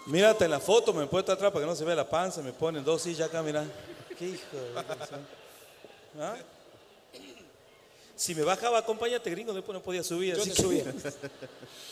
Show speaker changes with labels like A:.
A: Mírate en la foto, me puedo estar atrás para que no se vea la panza, me ponen 2 sillas acá, mira. Qué hijo de... ¿Ah? Si me bajaba, acompáñate, gringo, después no podía subir.
B: Yo
A: Así
B: te
A: que...
B: subía.